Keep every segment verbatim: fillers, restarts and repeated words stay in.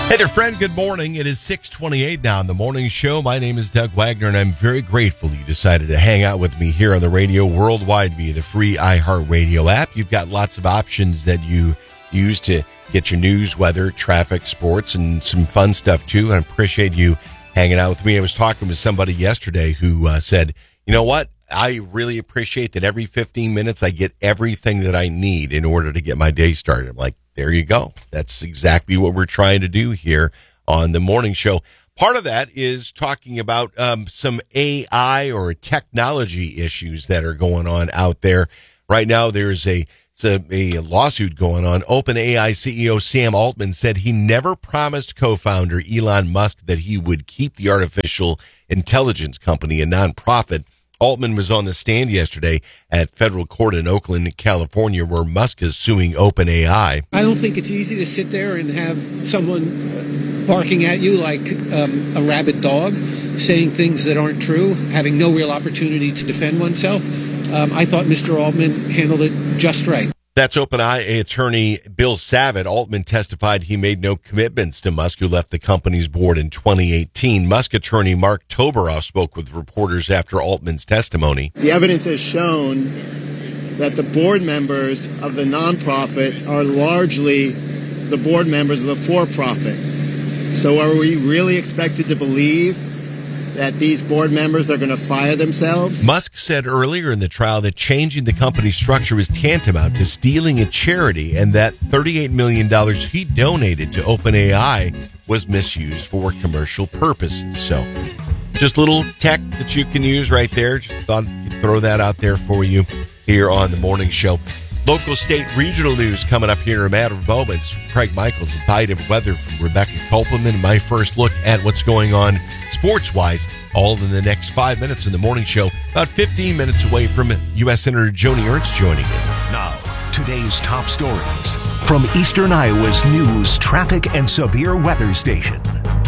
Hey there, friend. Good morning. It is six twenty-eight now on the morning show. My name is Doug Wagner, and I'm very grateful you decided to hang out with me here on the radio worldwide via the free iHeartRadio app. You've got lots of options that you use to get your news, weather, traffic, sports, and some fun stuff, too. I appreciate you hanging out with me. I was talking with somebody yesterday who uh, said, you know what? I really appreciate that every fifteen minutes I get everything that I need in order to get my day started. I'm like, there you go. That's exactly what we're trying to do here on the morning show. Part of that is talking about um, some A I or technology issues that are going on out there. Right now, there's a, it's a, a lawsuit going on. OpenAI C E O Sam Altman said he never promised co-founder Elon Musk that he would keep the artificial intelligence company a nonprofit. Altman was on the stand yesterday at federal court in Oakland, California, where Musk is suing OpenAI. I don't think it's easy to sit there and have someone barking at you like um, a rabid dog, saying things that aren't true, having no real opportunity to defend oneself. Um, I thought Mister Altman handled it just right. That's OpenAI attorney Bill Savitt. Altman testified he made no commitments to Musk, who left the company's board in twenty eighteen. Musk attorney Mark Toberoff spoke with reporters after Altman's testimony. The evidence has shown that the board members of the nonprofit are largely the board members of the for-profit. So are we really expected to believe that these board members are going to fire themselves? Musk said earlier in the trial that changing the company structure was tantamount to stealing a charity, and that thirty-eight million dollars he donated to OpenAI was misused for commercial purposes. So just a little tech that you can use right there. Just thought I'd throw that out there for you here on the morning show. Local, state, regional news coming up here in a matter of moments. Craig Michaels, a bite of weather from Rebecca Kopelman. My first look at what's going on sports-wise, all in the next five minutes in the morning show. About fifteen minutes away from U S Senator Joni Ernst joining in. Now, today's top stories from Eastern Iowa's news, traffic, and severe weather station.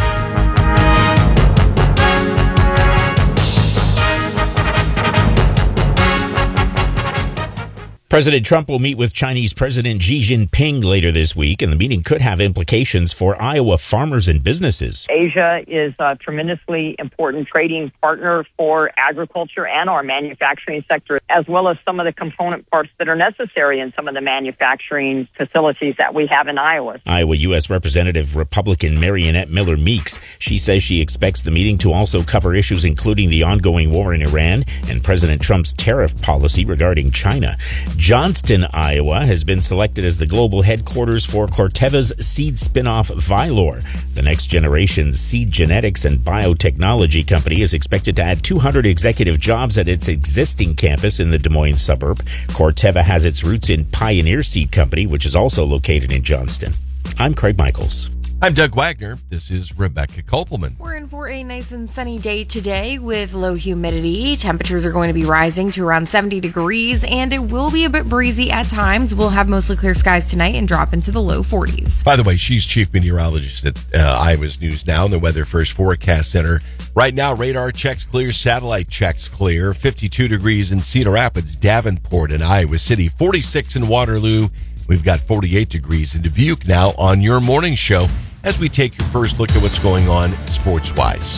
President Trump will meet with Chinese President Xi Jinping later this week, and the meeting could have implications for Iowa farmers and businesses. Asia is a tremendously important trading partner for agriculture and our manufacturing sector, as well as some of the component parts that are necessary in some of the manufacturing facilities that we have in Iowa. Iowa U S Representative Republican Mariannette Miller Meeks. She says she expects the meeting to also cover issues including the ongoing war in Iran and President Trump's tariff policy regarding China. Johnston, Iowa, has been selected as the global headquarters for Corteva's seed spinoff Vylor. The next generation seed genetics and biotechnology company is expected to add two hundred executive jobs at its existing campus in the Des Moines suburb. Corteva has its roots in Pioneer Seed Company, which is also located in Johnston. I'm Craig Michaels. I'm Doug Wagner. This is Rebecca Kopelman. We're in for a nice and sunny day today with low humidity. Temperatures are going to be rising to around seventy degrees, and it will be a bit breezy at times. We'll have mostly clear skies tonight and drop into the low forties. By the way, she's chief meteorologist at uh, Iowa's News Now and the Weather First Forecast Center. Right now, radar checks clear, satellite checks clear. fifty-two degrees in Cedar Rapids, Davenport, and Iowa City. forty-six in Waterloo. We've got forty-eight degrees in Dubuque now on your morning show, as we take your first look at what's going on sports-wise.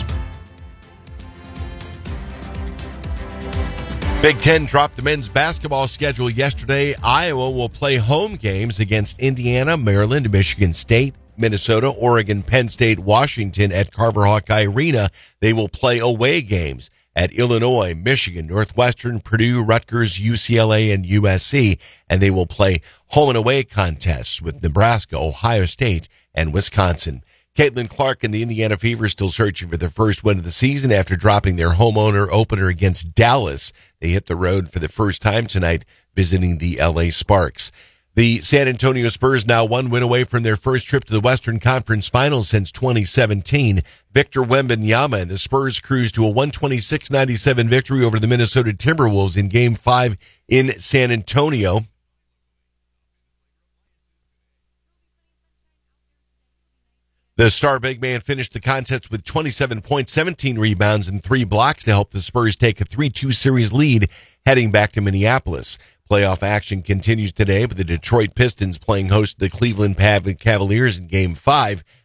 Big Ten dropped the men's basketball schedule yesterday. Iowa will play home games against Indiana, Maryland, Michigan State, Minnesota, Oregon, Penn State, Washington at Carver Hawkeye Arena. They will play away games at Illinois, Michigan, Northwestern, Purdue, Rutgers, U C L A, and U S C. And they will play home and away contests with Nebraska, Ohio State, and Wisconsin. Caitlin Clark and the Indiana Fever still searching for their first win of the season after dropping their homeowner opener against Dallas. They hit the road for the first time tonight, visiting the L A Sparks. The San Antonio Spurs now one win away from their first trip to the Western Conference Finals since twenty seventeen. Victor Wembanyama and the Spurs cruised to a one twenty-six ninety-seven victory over the Minnesota Timberwolves in Game five in San Antonio. The star big man finished the contest with twenty-seven points, seventeen rebounds, and three blocks to help the Spurs take a three two series lead heading back to Minneapolis. Playoff action continues today with the Detroit Pistons playing host to the Cleveland Cavaliers in Game five.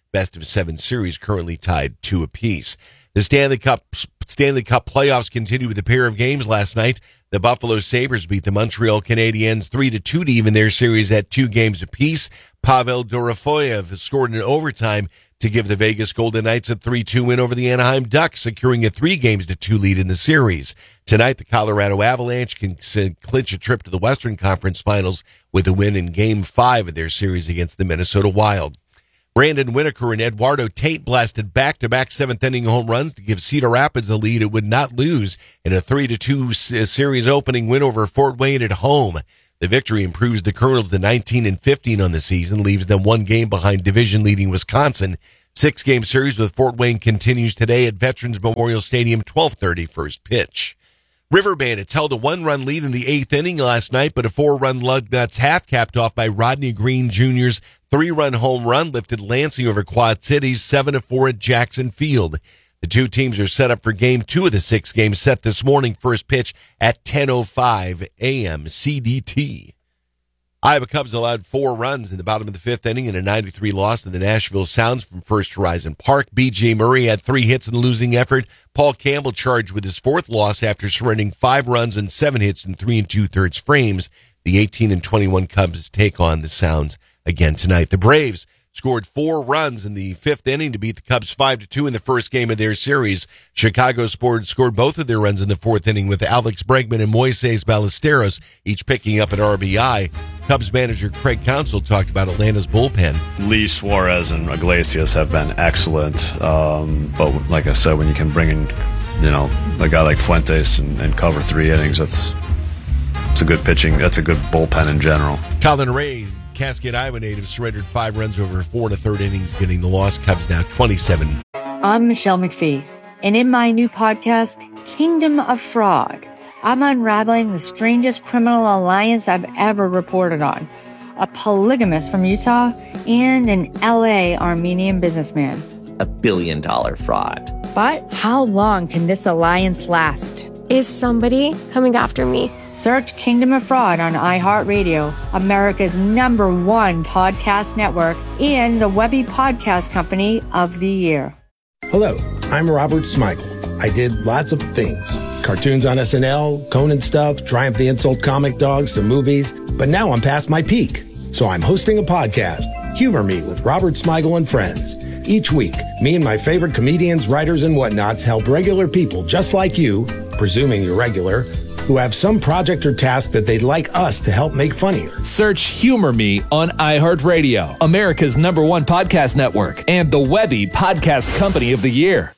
best of seven series currently tied two apiece. The Stanley Cup Stanley Cup playoffs continue with a pair of games last night. The Buffalo Sabres beat the Montreal Canadiens three to two to even their series at two games apiece. Pavel Dorofoyev scored in overtime to give the Vegas Golden Knights a three two win over the Anaheim Ducks, securing a three games to two lead in the series. Tonight, the Colorado Avalanche can clinch a trip to the Western Conference Finals with a win in Game five of their series against the Minnesota Wild. Brandon Winokur and Eduardo Tate blasted back-to-back seventh-inning home runs to give Cedar Rapids a lead it would not lose in a three to two series opening win over Fort Wayne at home. The victory improves the Colonels to nineteen and fifteen on the season, leaves them one game behind division-leading Wisconsin. Six-game series with Fort Wayne continues today at Veterans Memorial Stadium, twelve thirty first pitch. River Bandits held a one-run lead in the eighth inning last night, but a four-run Lugnuts half capped off by Rodney Green Junior's three-run home run lifted Lansing over Quad Cities seven to four at Jackson Field. The two teams are set up for game two of the six games set this morning, first pitch at ten oh five a.m. C D T. Iowa Cubs allowed four runs in the bottom of the fifth inning in a nine to three loss to the Nashville Sounds from First Horizon Park. B J Murray had three hits in the losing effort. Paul Campbell charged with his fourth loss after surrendering five runs and seven hits in three and two-thirds frames. The eighteen and twenty-one Cubs take on the Sounds again tonight. The Braves scored four runs in the fifth inning to beat the Cubs five to two in the first game of their series. Chicago scored, scored both of their runs in the fourth inning with Alex Bregman and Moises Ballesteros each picking up an R B I. Cubs manager Craig Counsell talked about Atlanta's bullpen. Lee, Suarez, and Iglesias have been excellent. Um, but like I said, when you can bring in, you know, a guy like Fuentes and, and cover three innings, that's it's a good pitching. That's a good bullpen in general. Colin Ray, Cascade, Iowa native, surrendered five runs over four and a third innings, getting the loss. Cubs now twenty-seven. I'm Michelle McPhee, and in my new podcast, Kingdom of Fraud, I'm unraveling the strangest criminal alliance I've ever reported on. A polygamist from Utah and an L A Armenian businessman. A billion dollar fraud. But how long can this alliance last? Is somebody coming after me? Search Kingdom of Fraud on iHeartRadio, America's number one podcast network, and the Webby Podcast Company of the Year. Hello, I'm Robert Smigel. I did lots of things. Cartoons on S N L, Conan stuff, Triumph the Insult Comic Dogs, some movies. But now I'm past my peak. So I'm hosting a podcast, Humor Me with Robert Smigel and Friends. Each week, me and my favorite comedians, writers, and whatnots help regular people just like you, presuming you're regular, who have some project or task that they'd like us to help make funnier. Search Humor Me on iHeartRadio, America's number one podcast network, and the Webby Podcast Company of the Year.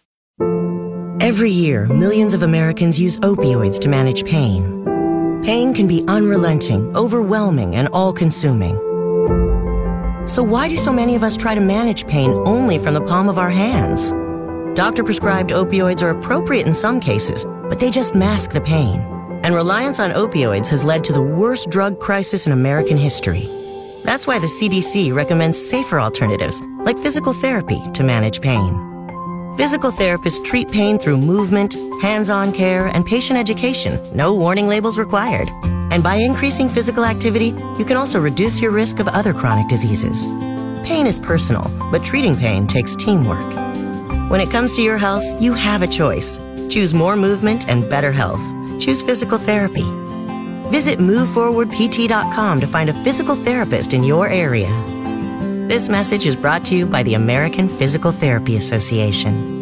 Every year, millions of Americans use opioids to manage pain. Pain can be unrelenting, overwhelming, and all-consuming. So why do so many of us try to manage pain only from the palm of our hands? Doctor-prescribed opioids are appropriate in some cases, but they just mask the pain. And reliance on opioids has led to the worst drug crisis in American history. That's why the C D C recommends safer alternatives, like physical therapy, to manage pain. Physical therapists treat pain through movement, hands-on care, and patient education. No warning labels required. And by increasing physical activity, you can also reduce your risk of other chronic diseases. Pain is personal, but treating pain takes teamwork. When it comes to your health, you have a choice. Choose more movement and better health. Choose physical therapy. Visit move forward p t dot com to find a physical therapist in your area. This message is brought to you by the American Physical Therapy Association.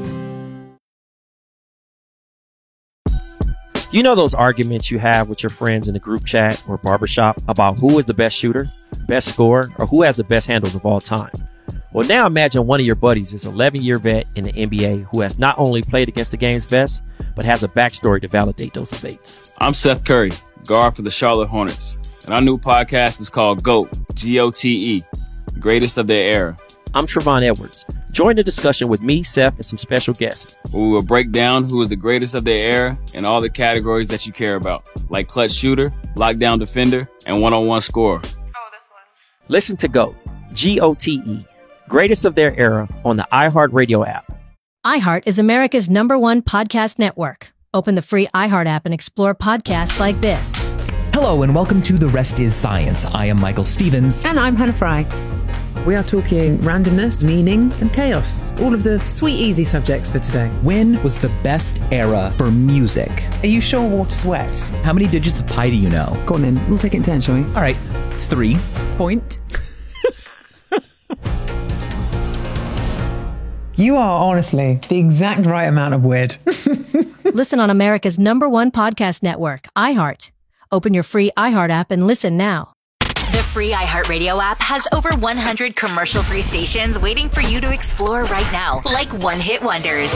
You know those arguments you have with your friends in the group chat or barbershop about who is the best shooter, best scorer, or who has the best handles of all time? Well, now imagine one of your buddies is an eleven-year vet in the N B A who has not only played against the game's best, but has a backstory to validate those debates. I'm Seth Curry, guard for the Charlotte Hornets, and our new podcast is called GOAT, G O T E, Greatest of Their Era. I'm Trevon Edwards. Join the discussion with me, Seth, and some special guests. We will break down who is the greatest of their era in all the categories that you care about, like clutch shooter, lockdown defender, and one-on-one scorer. Oh, this one. Listen to GOAT, G O T E, Greatest of Their Era, on the iHeartRadio app. iHeart is America's number one podcast network. Open the free iHeart app and explore podcasts like this. Hello and welcome to The Rest is Science. I am Michael Stevens. And I'm Hannah Fry. We are talking randomness, meaning, and chaos. All of the sweet, easy subjects for today. When was the best era for music? Are you sure water's wet? How many digits of pi do you know? Go on then. We'll take it in ten, shall we? All right. Three. Point. You are honestly the exact right amount of weird. Listen on America's number one podcast network, iHeart. Open your free iHeart app and listen now. The free iHeartRadio app has over one hundred commercial-free stations waiting for you to explore right now, like one-hit wonders.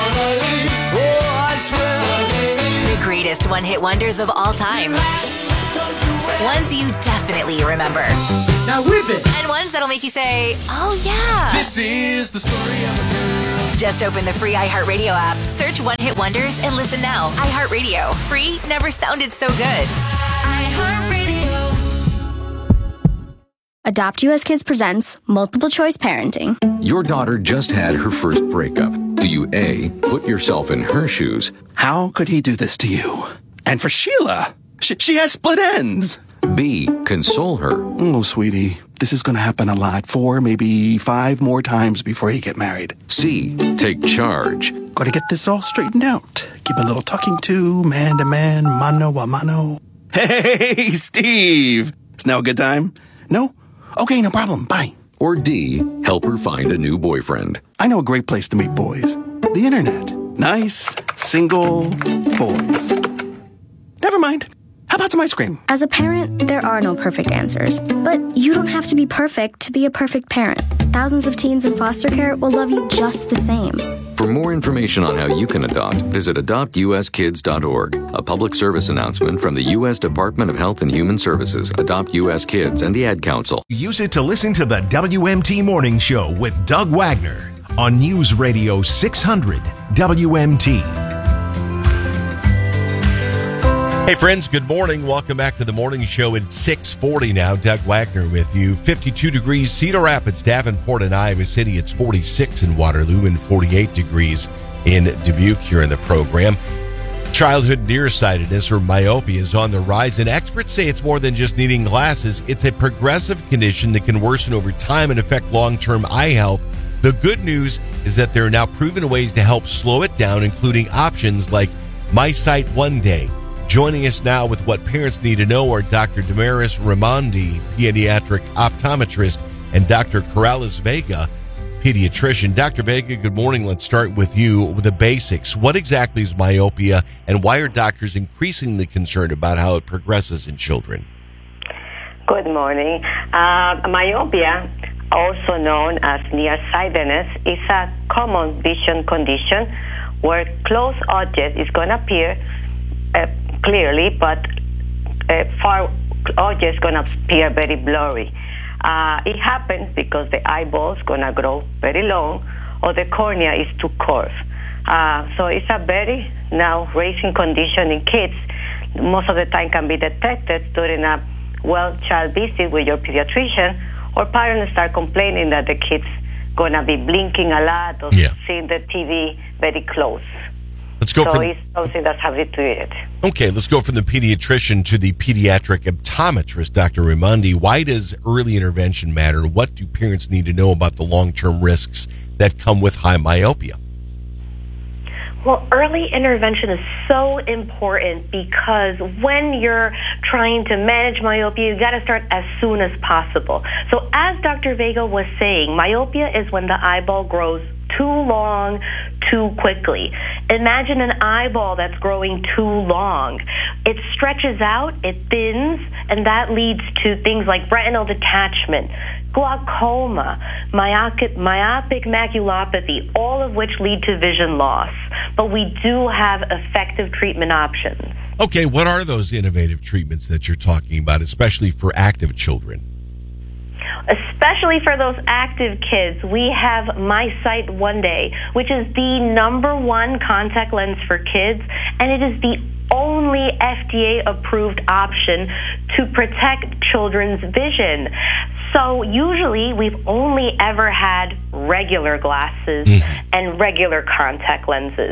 The greatest one-hit wonders of all time. Ones you definitely remember. Now whip it! And ones that'll make you say, oh yeah. This is the story of a girl. Just open the free iHeartRadio app, search One Hit Wonders, and listen now. iHeartRadio. Free never sounded so good. iHeartRadio. Adopt U S Kids presents Multiple Choice Parenting. Your daughter just had her first breakup. Do you A, put yourself in her shoes? How could he do this to you? And for Sheila, she, she has split ends. B, console her. Oh, sweetie, this is going to happen a lot. Four, maybe five more times before you get married. C, take charge. Got to get this all straightened out. Give a little talking to, man to man, mano a mano. Hey, Steve! Is now a good time? No? Okay, no problem. Bye. Or D, help her find a new boyfriend. I know a great place to meet boys. The internet. Nice, single boys. Never mind. How about some ice cream? As a parent, there are no perfect answers. But you don't have to be perfect to be a perfect parent. Thousands of teens in foster care will love you just the same. For more information on how you can adopt, visit adopt u s kids dot org. A public service announcement from the U S Department of Health and Human Services, Adopt U S Kids, and the Ad Council. Use it to listen to the W M T Morning Show with Doug Wagner on News Radio six hundred W M T. Hey friends, good morning. Welcome back to the morning show at six forty now. Doug Wagner with you. fifty-two degrees Cedar Rapids, Davenport, and Iowa City. It's forty-six in Waterloo and forty-eight degrees in Dubuque here in the program. Childhood nearsightedness or myopia is on the rise, and experts say it's more than just needing glasses. It's a progressive condition that can worsen over time and affect long-term eye health. The good news is that there are now proven ways to help slow it down, including options like MySight One Day. Joining us now with what parents need to know are Doctor Damaris Raimondi, pediatric optometrist, and Doctor Corrales Vega, pediatrician. Doctor Vega, good morning. Let's start with you with the basics. What exactly is myopia, and why are doctors increasingly concerned about how it progresses in children? Good morning. Uh, myopia, also known as nearsightedness, is a common vision condition where close object is going to appear uh, clearly, but uh, far objects going to appear very blurry. Uh, it happens because the eyeball is going to grow very long or the cornea is too curved. Uh, so it's a very now raising condition in kids. Most of the time can be detected during a well child visit with your pediatrician, or parents start complaining that the kid's going to be blinking a lot or yeah. seeing the T V very close. Let's go so from, it's something that's have to treated. Okay, let's go from the pediatrician to the pediatric optometrist, Doctor Raimondi. Why does early intervention matter? What do parents need to know about the long-term risks that come with high myopia? Well, early intervention is so important because when you're trying to manage myopia, you got to start as soon as possible. So as Doctor Vega was saying, myopia is when the eyeball grows too long, too quickly. Imagine an eyeball that's growing too long. It stretches out, it thins, and that leads to things like retinal detachment, glaucoma, myopic, myopic maculopathy, all of which lead to vision loss. But we do have effective treatment options. Okay, what are those innovative treatments that you're talking about, especially for active children? Especially for those active kids, we have MySight One Day, which is the number one contact lens for kids, and it is the only F D A-approved option to protect children's vision. So usually we've only ever had regular glasses mm. and regular contact lenses.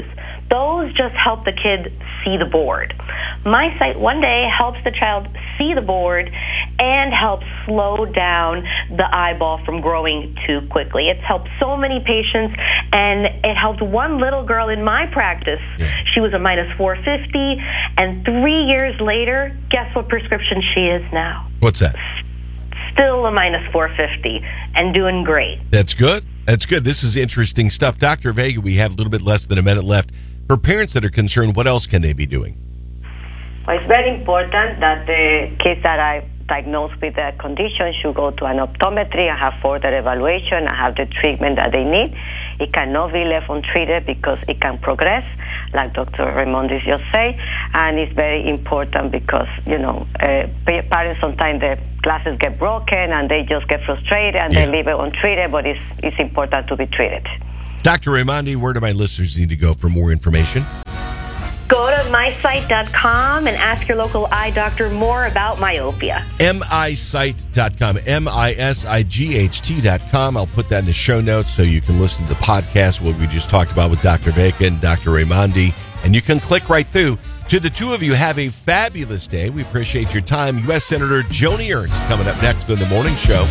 those just help the kid see the board. MySight one day helps the child see the board and helps slow down the eyeball from growing too quickly. It's helped so many patients, and it helped one little girl in my practice. She was a minus four fifty, and three years later, guess what prescription she is now? What's that? Still a minus four fifty and doing great. That's good. That's good. This is interesting stuff. Doctor Vega, we have a little bit less than a minute left. For parents that are concerned, what else can they be doing? Well, it's very important that the kids that are diagnosed with the condition should go to an optometry and have further evaluation and have the treatment that they need. It cannot be left untreated because it can progress, like Doctor Raimondi just said, and it's very important because, you know, uh, parents sometimes their glasses get broken and they just get frustrated and yeah. they leave it untreated, but it's, it's important to be treated. Doctor Raimondi, where do my listeners need to go for more information? Go to my sight dot com and ask your local eye doctor more about myopia. M I sight dot com, M I S I G H T dot com. I'll put that in the show notes so you can listen to the podcast, what we just talked about with Doctor Vega and Doctor Raimondi, and you can click right through. To the two of you, have a fabulous day. We appreciate your time. U S Senator Joni Ernst coming up next on the morning show.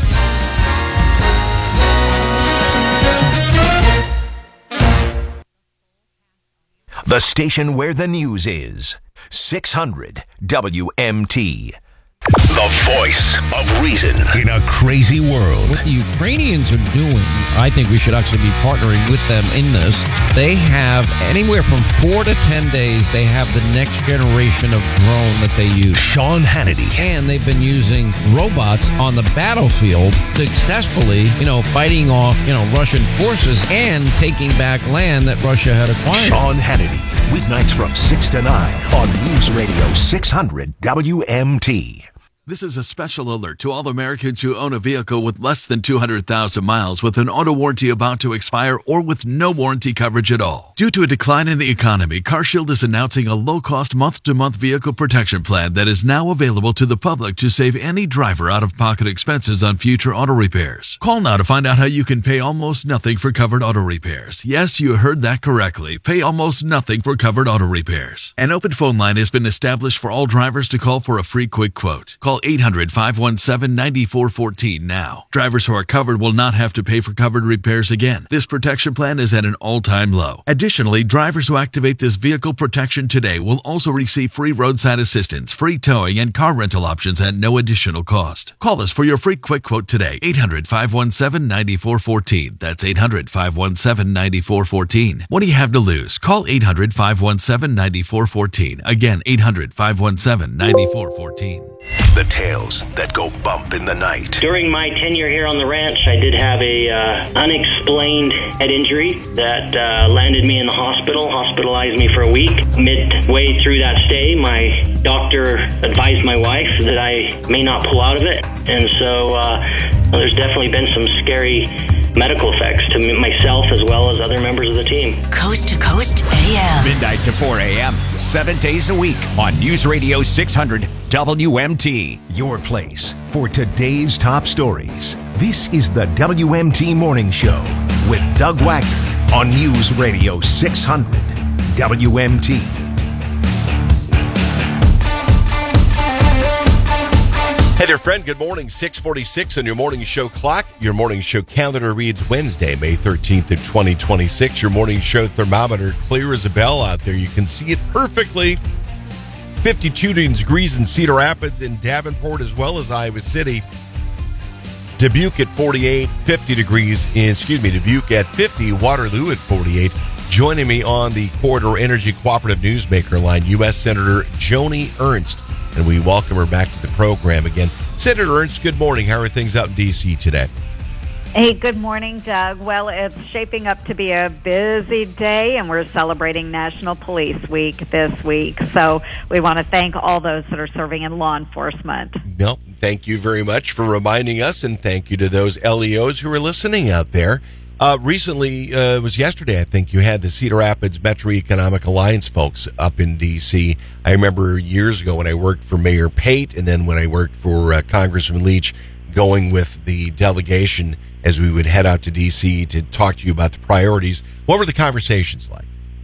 The station where the news is. six hundred W M T. The voice of reason in a crazy world. What the Ukrainians are doing, I think we should actually be partnering with them in this. They have anywhere from four to ten days, they have the next generation of drone that they use. Sean Hannity. And they've been using robots on the battlefield successfully, you know, fighting off, you know, Russian forces and taking back land that Russia had acquired. Sean Hannity, weeknights from six to nine on News Radio six hundred W M T. This is a special alert to all Americans who own a vehicle with less than two hundred thousand miles with an auto warranty about to expire or with no warranty coverage at all. Due to a decline in the economy, CarShield is announcing a low-cost month-to-month vehicle protection plan that is now available to the public to save any driver out-of-pocket expenses on future auto repairs. Call now to find out how you can pay almost nothing for covered auto repairs. Yes, you heard that correctly. Pay almost nothing for covered auto repairs. An open phone line has been established for all drivers to call for a free quick quote. Call eight hundred, five one seven, nine four one four now. Drivers who are covered will not have to pay for covered repairs again. This protection plan is at an all-time low. Additionally, drivers who activate this vehicle protection today will also receive free roadside assistance, free towing, and car rental options at no additional cost. Call us for your free quick quote today. eight hundred, five one seven, nine four one four. That's eight hundred, five one seven, nine four one four. What do you have to lose? Call eight hundred, five one seven, nine four one four. Again, eight hundred, five one seven, nine four one four. The tales that go bump in the night. During my tenure here on the ranch, I did have a uh, unexplained head injury that uh, landed me in the hospital, hospitalized me for a week. Midway through that stay, my doctor advised my wife that I may not pull out of it. And so uh, well, there's definitely been some scary medical effects to myself as well as other members of the team. Coast to Coast A M. Midnight to four a.m., seven days a week on News Radio six hundred W M T. Your place for today's top stories. This is the W M T Morning Show with Doug Wagner on News Radio six hundred W M T. Hey there, friend. Good morning. six forty-six on your morning show clock. Your morning show calendar reads Wednesday, May thirteenth of twenty twenty-six. Your morning show thermometer clear as a bell out there. You can see it perfectly. fifty-two degrees in Cedar Rapids and Davenport as well as Iowa City. Dubuque at forty-eight, fifty degrees in, excuse me, Dubuque at fifty, Waterloo at forty-eight. Joining me on the Corridor Energy Cooperative Newsmaker line, U S Senator Joni Ernst. And we welcome her back to the program again. Senator Ernst, good morning. How are things out in D C today? Hey, good morning, Doug. Well, it's shaping up to be a busy day, and we're celebrating National Police Week this week. So we want to thank all those that are serving in law enforcement. No, thank you very much for reminding us, and thank you to those L E Os who are listening out there. Uh, recently, uh, it was yesterday, I think, you had the Cedar Rapids Metro Economic Alliance folks up in D C. I remember years ago when I worked for Mayor Pate, and then when I worked for uh, Congressman Leach, going with the delegation as we would head out to D C to talk to you about the priorities. What were the conversations like?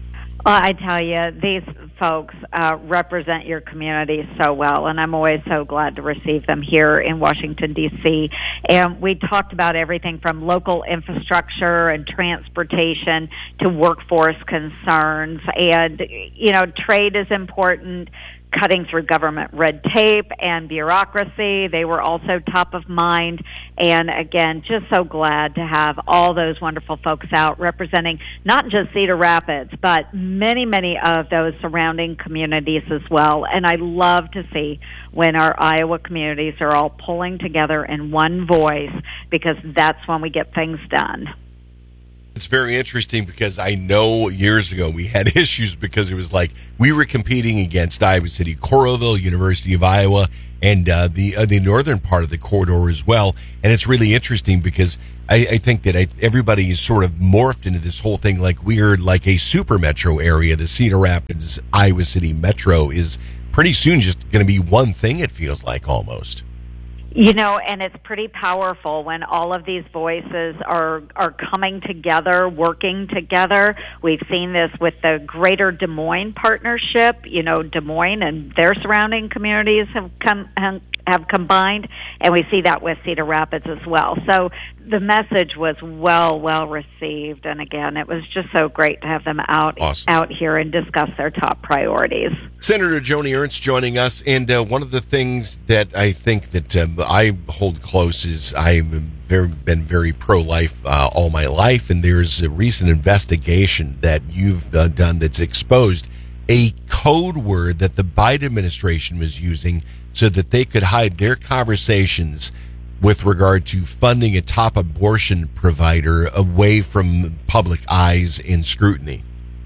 Well, I tell you, these folks uh, represent your community so well, and I'm always so glad to receive them here in Washington, D C And we talked about everything from local infrastructure and transportation to workforce concerns. And, you know, trade is important. Cutting through government red tape and bureaucracy. They were also top of mind. And again, just so glad to have all those wonderful folks out representing not just Cedar Rapids, but many, many of those surrounding communities as well. And I love to see when our Iowa communities are all pulling together in one voice, because that's when we get things done. It's very interesting because I know years ago we had issues because it was like we were competing against Iowa City, Coralville, University of Iowa, and uh, the uh, the northern part of the corridor as well. And it's really interesting because I, I think that I, everybody is sort of morphed into this whole thing like we're like a super metro area. The Cedar Rapids, Iowa City metro is pretty soon just going to be one thing, it feels like almost. You know, and it's pretty powerful when all of these voices are are coming together, working together. We've seen this with the Greater Des Moines Partnership. You know, Des Moines and their surrounding communities have come have combined, and we see that with Cedar Rapids as well. So the message was well, well received, and again, it was just so great to have them out awesome. out here and discuss their top priorities. Senator Joni Ernst joining us, and uh, one of the things that I think that um, I hold close is I've very, been very pro-life uh, all my life, and there's a recent investigation that you've uh, done that's exposed a code word that the Biden administration was using so that they could hide their conversations with regard to funding a top abortion provider away from public eyes and scrutiny.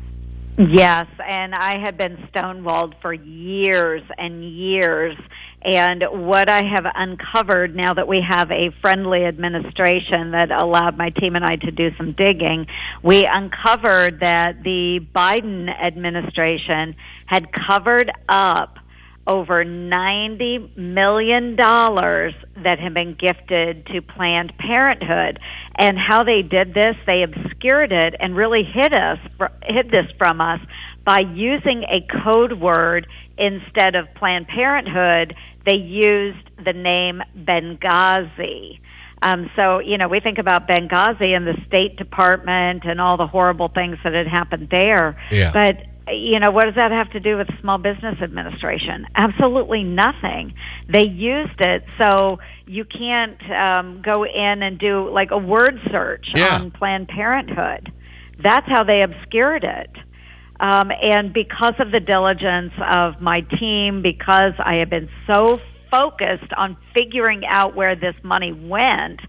Yes, and I have been stonewalled for years and years. And what I have uncovered now that we have a friendly administration that allowed my team and I to do some digging, we uncovered that the Biden administration had covered up over ninety million dollars that had been gifted to Planned Parenthood. And how they did this, they obscured it and really hid us, hid this from us by using a code word instead of Planned Parenthood. They used the name Benghazi. Um, so, you know, we think about Benghazi and the State Department and all the horrible things that had happened there. Yeah. But you know, what does that have to do with the Small Business Administration? Absolutely nothing. They used it so you can't um, go in and do like a word search yeah. on Planned Parenthood. That's how they obscured it. Um, and because of the diligence of my team, because I have been so focused on figuring out where this money went,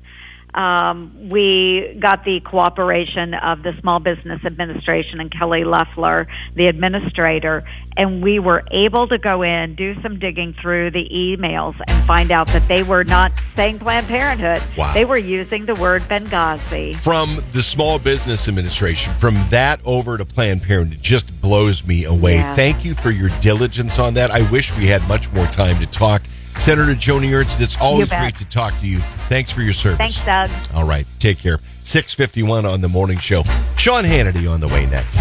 Um, we got the cooperation of the Small Business Administration and Kelly Loeffler, the administrator, and we were able to go in, do some digging through the emails, and find out that they were not saying Planned Parenthood. Wow. They were using the word Benghazi. From the Small Business Administration, from that over to Planned Parenthood, it just blows me away. Yeah. Thank you for your diligence on that. I wish we had much more time to talk. Senator Joni Ernst, it's always great to talk to you. Thanks for your service. Thanks, Doug. All right, take care. six fifty-one on the morning show. Sean Hannity on the way next.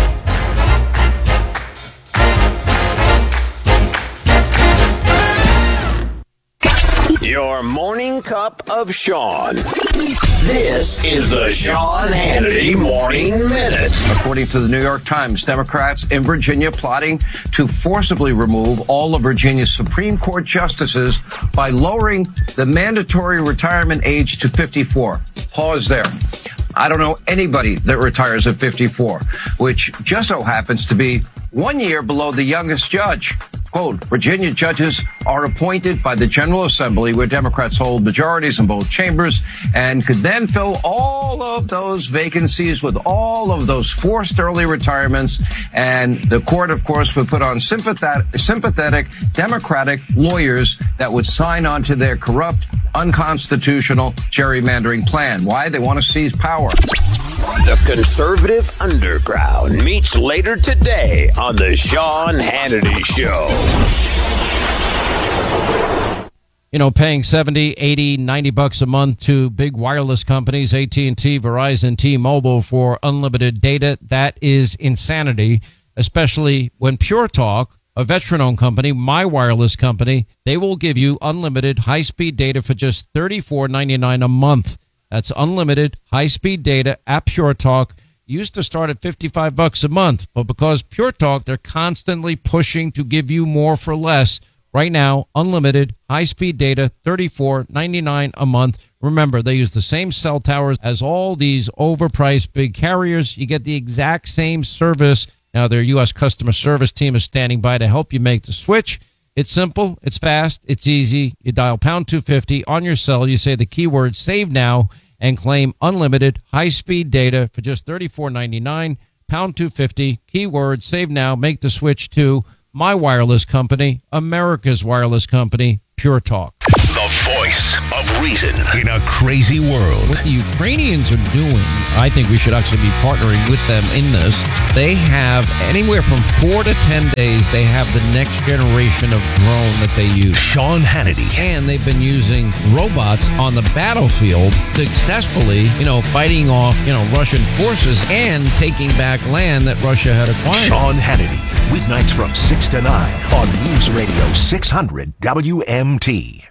Your morning cup of Sean. This is the Sean Hannity Morning Minute. According to the New York Times, Democrats in Virginia plotting to forcibly remove all of Virginia's Supreme Court justices by lowering the mandatory retirement age to fifty-four. Pause there. I don't know anybody that retires at fifty-four, which just so happens to be one year below the youngest judge. Quote, Virginia judges are appointed by the General Assembly, where Democrats hold majorities in both chambers, and could then fill all of those vacancies with all of those forced early retirements. And the court, of course, would put on sympathetic, sympathetic Democratic lawyers that would sign on to their corrupt, unconstitutional gerrymandering plan. Why? They want to seize power. The conservative underground meets later today on the Sean Hannity Show. You know, paying seventy, eighty, ninety bucks a month to big wireless companies, A T and T, Verizon, T-Mobile for unlimited data, that is insanity. especially when Pure Talk, a veteran-owned company, my wireless company, they will give you unlimited high-speed data for just thirty-four ninety-nine a month. That's unlimited high-speed data at Pure Talk. Used to start at fifty-five bucks a month, but because Pure Talk, they're constantly pushing to give you more for less. Right now, unlimited high-speed data, thirty-four ninety-nine a month. Remember, they use the same cell towers as all these overpriced big carriers. You get the exact same service. Now, their U S customer service team is standing by to help you make the switch. It's simple, it's fast, it's easy. You dial pound two fifty on your cell. You say the keyword save now and claim unlimited high-speed data for just thirty-four ninety-nine. Pound two fifty, keyword save now. Make the switch to my wireless company, America's wireless company, Pure Talk. The voice of reason in a crazy world. What the Ukrainians are doing, I think we should actually be partnering with them in this. They have anywhere from four to ten days, they have the next generation of drone that they use. Sean Hannity. And they've been using robots on the battlefield successfully, you know, fighting off, you know, Russian forces and taking back land that Russia had acquired. Sean Hannity, weeknights from six to nine on News Radio six hundred W M T.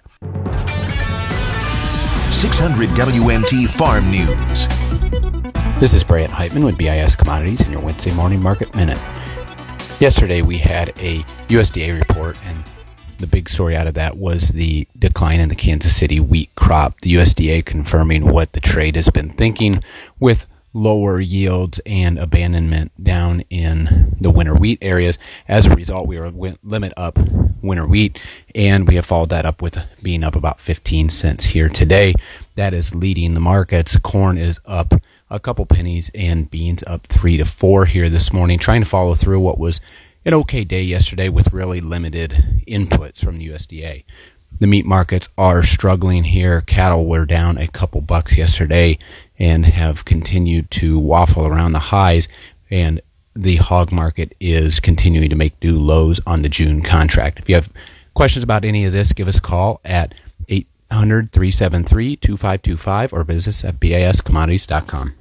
six hundred W M T Farm News. This is Brant Heitman with B I S Commodities in your Wednesday Morning Market Minute. Yesterday we had a U S D A report, and the big story out of that was the decline in the Kansas City wheat crop. The U S D A confirming what the trade has been thinking, with lower yields and abandonment down in the winter wheat areas. As a result, we are limit up winter wheat, and we have followed that up with being up about fifteen cents here today. That is leading the markets. Corn is up a couple pennies, and beans up three to four here this morning, trying to follow through what was an okay day yesterday with really limited inputs from the U S D A. The meat markets are struggling here. Cattle were down a couple bucks yesterday and have continued to waffle around the highs, and the hog market is continuing to make new lows on the June contract. If you have questions about any of this, give us a call at eight hundred, three seven three, two five two five or visit us at B A S commodities dot com.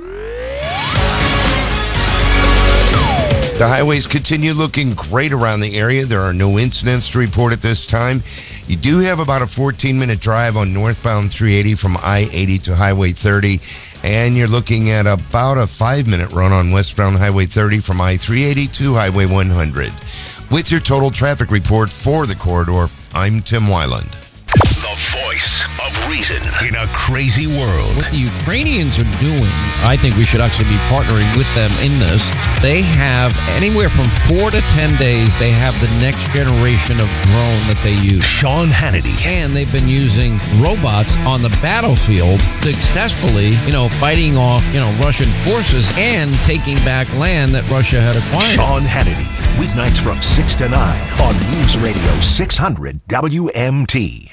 The highways continue looking great around the area. There are no incidents to report at this time. You do have about a fourteen-minute drive on northbound three eighty from I eighty to Highway thirty, and you're looking at about a five-minute run on westbound Highway thirty from I three eighty to Highway one hundred. With your total traffic report for the corridor, I'm Tim Weiland. The voice of reason in a crazy world. What the Ukrainians are doing, I think we should actually be partnering with them in this. They have anywhere from four to ten days, they have the next generation of drone that they use. Sean Hannity. And they've been using robots on the battlefield successfully, you know, fighting off, you know, Russian forces and taking back land that Russia had acquired. Sean Hannity, weeknights from six to nine on News Radio six hundred W M T.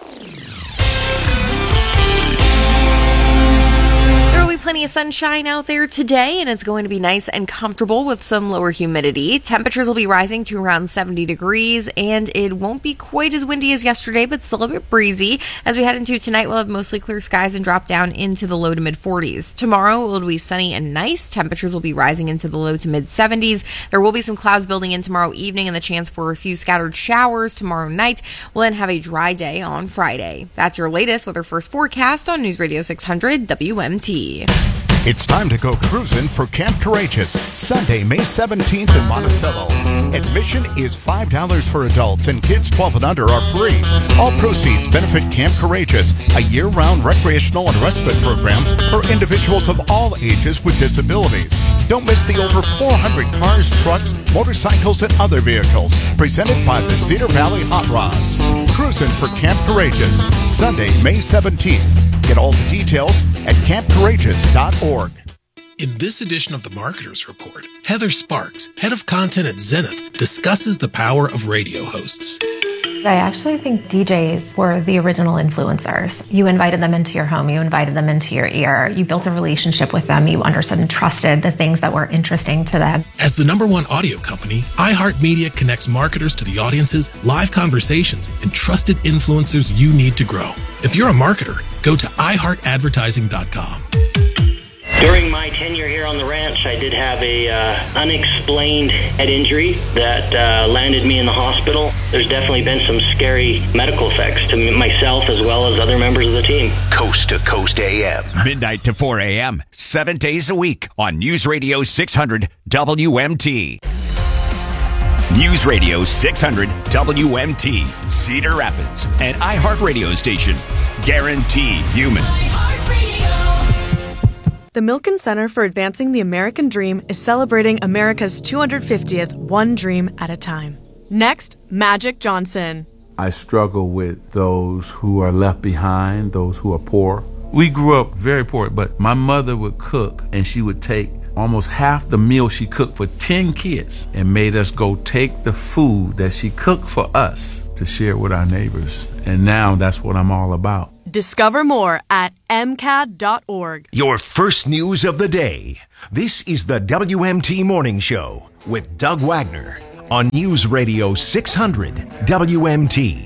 Plenty of sunshine out there today, and it's going to be nice and comfortable with some lower humidity. Temperatures will be rising to around seventy degrees, and it won't be quite as windy as yesterday, but still a bit breezy. As we head into tonight, we'll have mostly clear skies and drop down into the low to mid forties. Tomorrow it will be sunny and nice. Temperatures will be rising into the low to mid seventies. There will be some clouds building in tomorrow evening and the chance for a few scattered showers tomorrow night. We'll then have a dry day on Friday. That's your latest weather first forecast on News Radio six hundred W M T. It's time to go cruising for Camp Courageous, Sunday, May seventeenth in Monticello. Admission is five dollars for adults, and kids twelve and under are free. All proceeds benefit Camp Courageous, a year-round recreational and respite program for individuals of all ages with disabilities. Don't miss the over four hundred cars, trucks, motorcycles, and other vehicles presented by the Cedar Valley Hot Rods. Cruising for Camp Courageous, Sunday, May seventeenth. Get all the details at camp courageous dot org. In this edition of the Marketers Report, Heather Sparks, head of content at Zenith, discusses the power of radio hosts. I actually think D Js were the original influencers. You invited them into your home, you invited them into your ear, you built a relationship with them, you understood and trusted the things that were interesting to them. As the number one audio company, iHeartMedia connects marketers to the audiences, live conversations, and trusted influencers you need to grow. If you're a marketer, go to i heart advertising dot com. During my tenure here on the ranch, I did have a uh, unexplained head injury that uh, landed me in the hospital. There's definitely been some scary medical effects to myself as well as other members of the team. Coast to Coast A M. Midnight to four a.m. Seven days a week on News Radio six hundred W M T. News Radio six hundred W M T, Cedar Rapids, an iHeartRadio station. Guaranteed human. The Milken Center for Advancing the American Dream is celebrating America's two hundred fiftieth One Dream at a Time. Next, Magic Johnson. I struggle with those who are left behind, those who are poor. We grew up very poor, but my mother would cook, and she would take almost half the meal she cooked for ten kids and made us go take the food that she cooked for us to share with our neighbors. And now that's what I'm all about. Discover more at m c a d dot org. Your first news of the day. This is the W M T Morning Show with Doug Wagner on News Radio six hundred W M T.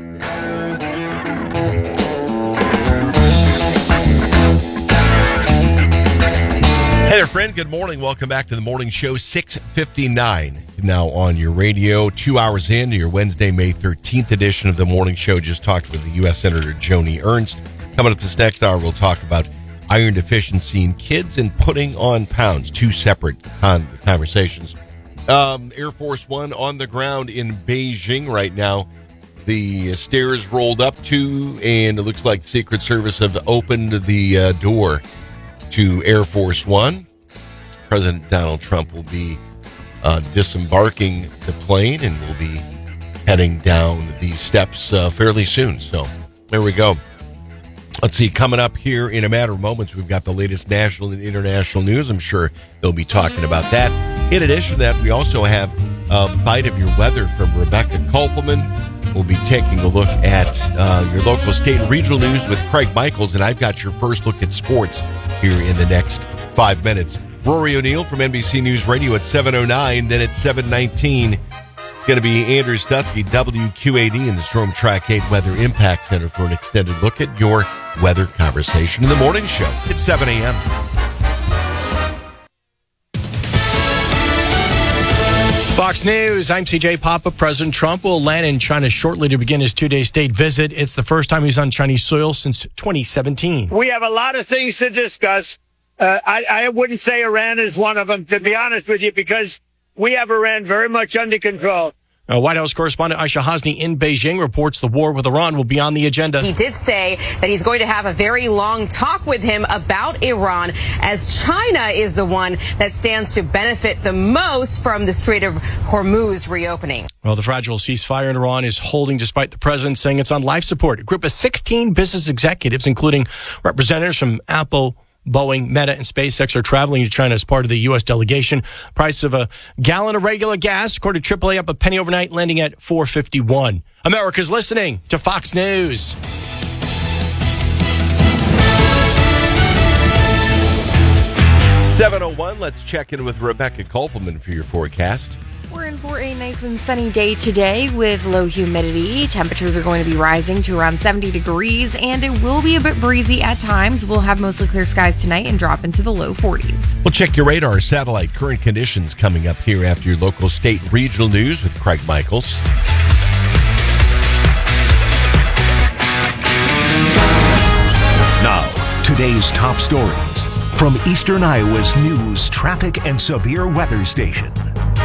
Hey there, friend. Good morning. Welcome back to the morning show, six fifty-nine. Now on your radio, two hours into your Wednesday, May thirteenth edition of the morning show. Just talked with the U S Senator Joni Ernst. Coming up this next hour, we'll talk about iron deficiency in kids and putting on pounds. Two separate con- conversations. Um, Air Force One on the ground in Beijing right now. The stairs rolled up to, and it looks like the Secret Service have opened the uh, door to Air Force One. President Donald Trump will be uh, disembarking the plane and will be heading down the steps uh, fairly soon. So there we go. Let's see, coming up here in a matter of moments, we've got the latest national and international news. I'm sure they'll be talking about that. In addition to that, we also have a bite of your weather from Rebecca Kolpelman. We'll be taking a look at uh, your local state and regional news with Craig Michaels, and I've got your first look at sports here in the next five minutes. Rory O'Neill from N B C News Radio at seven oh nine. Then at seven nineteen, it's going to be Andrew Stutzky, W Q A D, in the Storm Track eight Weather Impact Center for an extended look at your weather conversation in the morning show. It's seven a.m. Fox News, I'm C J Papa. President Trump will land in China shortly to begin his two-day state visit. It's the first time he's on Chinese soil since twenty seventeen. We have a lot of things to discuss. Uh, I, I wouldn't say Iran is one of them, to be honest with you, because we have Iran very much under control. Uh, White House correspondent Aisha Hasni in Beijing reports the war with Iran will be on the agenda. He did say that he's going to have a very long talk with him about Iran, as China is the one that stands to benefit the most from the Strait of Hormuz reopening. Well, the fragile ceasefire in Iran is holding despite the president saying it's on life support. A group of sixteen business executives, including representatives from Apple, Boeing, Meta, and SpaceX, are traveling to China as part of the U S delegation. Price of a gallon of regular gas, according to triple A, up a penny overnight, landing at four fifty-one. America's listening to Fox News. seven oh one, let's check in with Rebecca Kolpelman for your forecast. We're in for a nice and sunny day today with low humidity. Temperatures are going to be rising to around seventy degrees, and it will be a bit breezy at times. We'll have mostly clear skies tonight and drop into the low forties. We'll check your radar satellite current conditions coming up here after your local state and regional news with Craig Michaels. Now, today's top stories from Eastern Iowa's news, traffic, and severe weather station.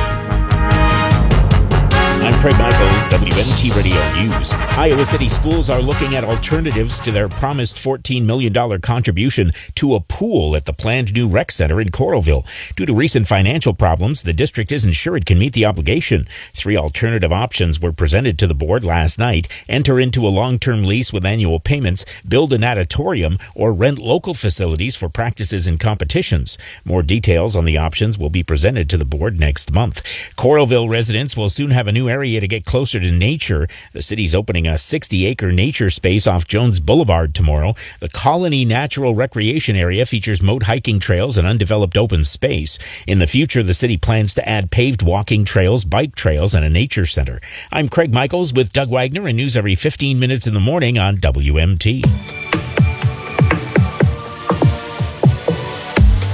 I'm Craig Michaels, W M T Radio News. Iowa City schools are looking at alternatives to their promised fourteen million dollars contribution to a pool at the planned new rec center in Coralville. Due to recent financial problems, the district isn't sure it can meet the obligation. Three alternative options were presented to the board last night: enter into a long-term lease with annual payments, build an auditorium, or rent local facilities for practices and competitions. More details on the options will be presented to the board next month. Coralville residents will soon have a new area to get closer to nature. The city's opening a sixty-acre nature space off Jones Boulevard tomorrow. The Colony Natural Recreation Area features moat hiking trails and undeveloped open space. In the future, the city plans to add paved walking trails, bike trails, and a nature center. I'm Craig Michaels with Doug Wagner, and news every fifteen minutes in the morning on W M T.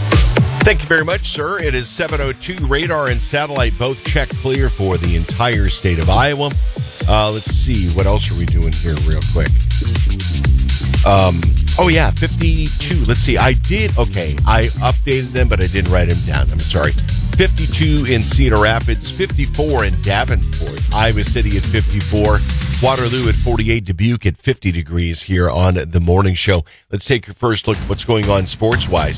Thank you very much, sir. It is seven oh two. Radar and satellite both check clear for the entire state of Iowa. Uh, let's see. What else are we doing here real quick? Um, oh, yeah, fifty-two. Let's see. I did. Okay, I updated them, but I didn't write them down. I'm sorry. fifty-two in Cedar Rapids, fifty-four in Davenport, Iowa City at fifty-four, Waterloo at forty-eight, Dubuque at fifty degrees here on the morning show. Let's take your first look at what's going on sports-wise.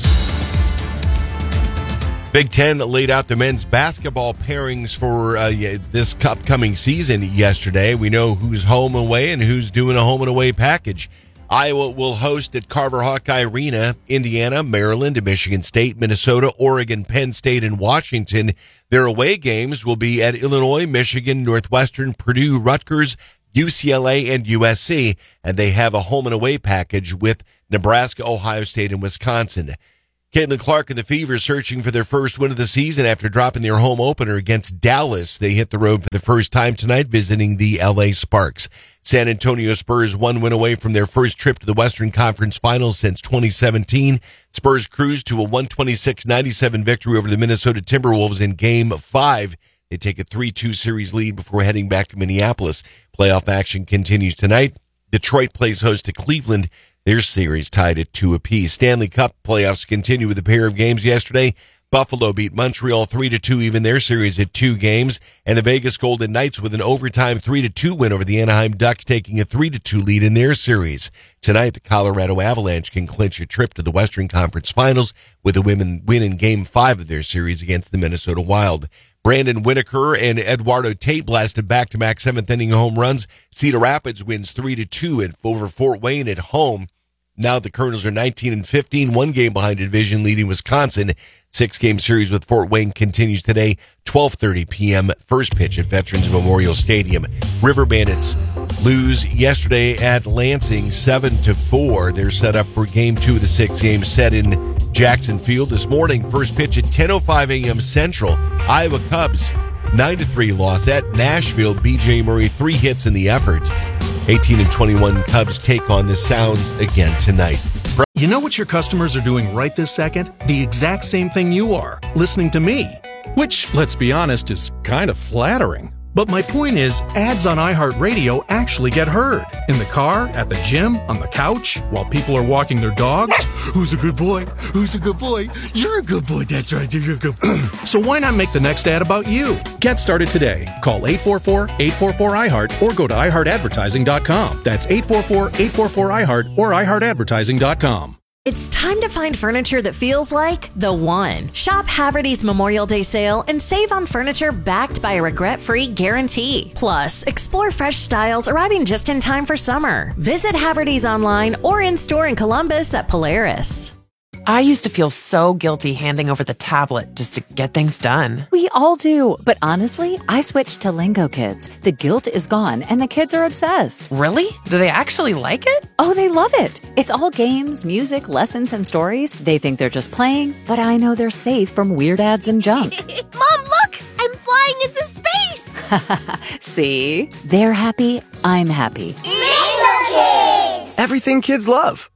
Big Ten laid out the men's basketball pairings for uh, this upcoming season yesterday. We know who's home and away and who's doing a home and away package. Iowa will host at Carver Hawkeye Arena, Indiana, Maryland, Michigan State, Minnesota, Oregon, Penn State, and Washington. Their away games will be at Illinois, Michigan, Northwestern, Purdue, Rutgers, U C L A, and U S C. And they have a home and away package with Nebraska, Ohio State, and Wisconsin. Caitlin Clark and the Fever searching for their first win of the season after dropping their home opener against Dallas. They hit the road for the first time tonight, visiting the L A Sparks. San Antonio Spurs one win away from their first trip to the Western Conference Finals since twenty seventeen. Spurs cruised to a one twenty-six ninety-seven victory over the Minnesota Timberwolves in Game five. They take a three two series lead before heading back to Minneapolis. Playoff action continues tonight. Detroit plays host to Cleveland. Their series tied at two apiece. Stanley Cup playoffs continue with a pair of games yesterday. Buffalo beat Montreal three to two, even their series at two games. And the Vegas Golden Knights with an overtime three to two win over the Anaheim Ducks, taking a three to two lead in their series. Tonight, the Colorado Avalanche can clinch a trip to the Western Conference Finals with a win in Game five of their series against the Minnesota Wild. Brandon Whitaker and Eduardo Tate blasted back-to-back seventh-inning home runs. Cedar Rapids wins three to two over Fort Wayne at home. Now the Colonels are nineteen and fifteen, one game behind division leading Wisconsin. Six-game series with Fort Wayne continues today, twelve thirty p.m. First pitch at Veterans Memorial Stadium. River Bandits lose yesterday at Lansing seven to four. They're set up for game two of the six games set in Jackson Field this morning. First pitch at ten oh five a.m. Central. Iowa Cubs nine to three loss at Nashville. B J Murray three hits in the effort. eighteen and twenty-one Cubs take on the Sounds again tonight. You know what your customers are doing right this second? The exact same thing you are, listening to me. Which, let's be honest, is kind of flattering. But my point is, ads on iHeartRadio actually get heard. In the car, at the gym, on the couch, while people are walking their dogs. Who's a good boy? Who's a good boy? You're a good boy, that's right, you're a good boy. So why not make the next ad about you? Get started today. Call eight four four, eight four four, I heart or go to i heart advertising dot com. That's eight four four, eight four four, I heart or i heart advertising dot com. It's time to find furniture that feels like the one. Shop Haverty's Memorial Day sale and save on furniture backed by a regret-free guarantee. Plus, explore fresh styles arriving just in time for summer. Visit Haverty's online or in-store in Columbus at Polaris. I used to feel so guilty handing over the tablet just to get things done. We all do, but honestly, I switched to Lingo Kids. The guilt is gone and the kids are obsessed. Really? Do they actually like it? Oh, they love it. It's all games, music, lessons, and stories. They think they're just playing, but I know they're safe from weird ads and junk. Mom, look! I'm flying into space! See? They're happy, I'm happy. Lingo Kids! Everything kids love.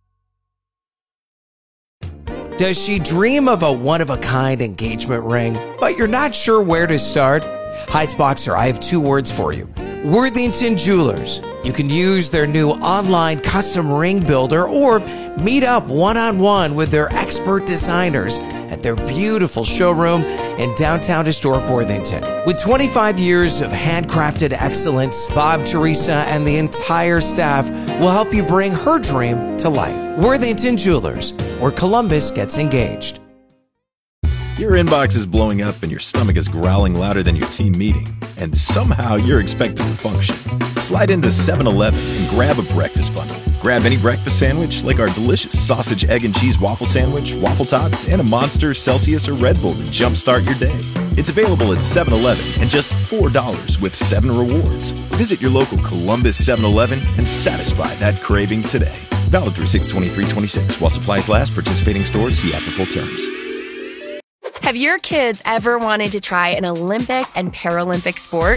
Does she dream of a one-of-a-kind engagement ring, but you're not sure where to start? Heights Boxer, I have two words for you. Worthington Jewelers. You can use their new online custom ring builder or meet up one-on-one with their expert designers at their beautiful showroom in downtown historic Worthington. With twenty-five years of handcrafted excellence, Bob, Teresa, and the entire staff will help you bring her dream to life. Worthington Jewelers, where Columbus gets engaged. Your inbox is blowing up and your stomach is growling louder than your team meeting, and somehow you're expected to function. Slide into seven eleven and grab a breakfast bundle. Grab any breakfast sandwich like our delicious sausage, egg, and cheese waffle sandwich, waffle tots, and a Monster, Celsius, or Red Bull to jumpstart your day. It's available at seven eleven and just four dollars with seven rewards. Visit your local Columbus seven eleven and satisfy that craving today. Valid through six twenty-three twenty-six. While supplies last, participating stores see app for full terms. Have your kids ever wanted to try an Olympic and Paralympic sport?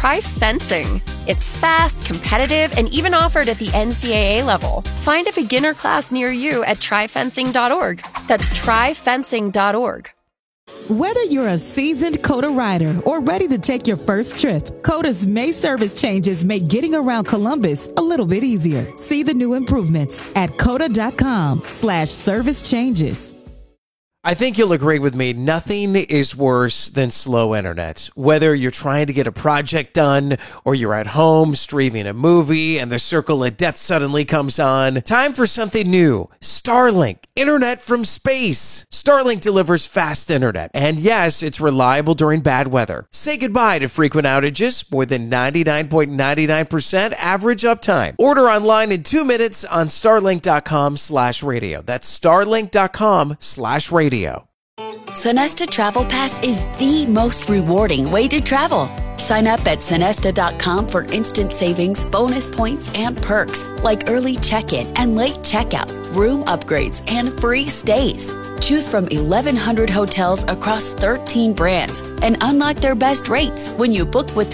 try fencing. It's fast, competitive, and even offered at the N C double A level. Find a beginner class near you at try fencing dot org. That's try fencing dot org. Whether you're a seasoned COTA rider or ready to take your first trip, COTA's May service changes make getting around Columbus a little bit easier. See the new improvements at cota.com slash service changes. I think you'll agree with me. Nothing is worse than slow internet. Whether you're trying to get a project done or you're at home streaming a movie and the circle of death suddenly comes on, time for something new. Starlink, internet from space. Starlink delivers fast internet. And yes, it's reliable during bad weather. Say goodbye to frequent outages. More than ninety-nine point nine nine percent average uptime. Order online in two minutes on starlink.com slash radio. That's starlink.com slash radio. Sonesta Travel Pass is the most rewarding way to travel. Sign up at sonesta dot com for instant savings, bonus points, and perks like early check-in and late checkout, room upgrades, and free stays. Choose from eleven hundred hotels across thirteen brands and unlock their best rates when you book with